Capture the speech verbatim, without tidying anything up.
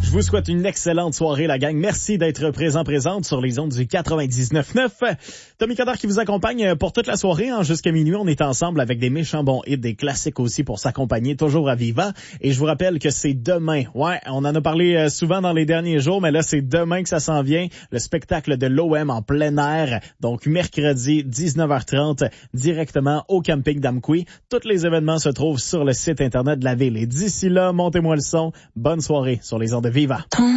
Je vous souhaite une excellente soirée, la gang. Merci d'être présent, présente sur les ondes du quatre-vingt-dix-neuf neuf. Tommy Coder qui vous accompagne pour toute la soirée. Hein, jusqu'à minuit, on est ensemble avec des méchants bons hits, des classiques aussi pour s'accompagner, toujours à Viva. Et je vous rappelle que c'est demain. Ouais, on en a parlé souvent dans les derniers jours, mais là, c'est demain que ça s'en vient. Le spectacle de l'O M en plein air. Donc, mercredi, dix-neuf heures trente, directement au camping d'Amqui. Tous les événements se trouvent sur le site Internet de la ville. Et d'ici là, montez-moi le son. Bonne soirée sur les ondes de Viva.